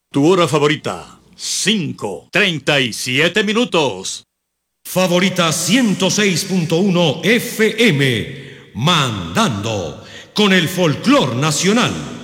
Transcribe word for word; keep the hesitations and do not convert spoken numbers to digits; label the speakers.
Speaker 1: Tu hora favorita, cinco, treinta y siete minutos.
Speaker 2: Favorita ciento seis punto uno F M, mandando con el folclor nacional.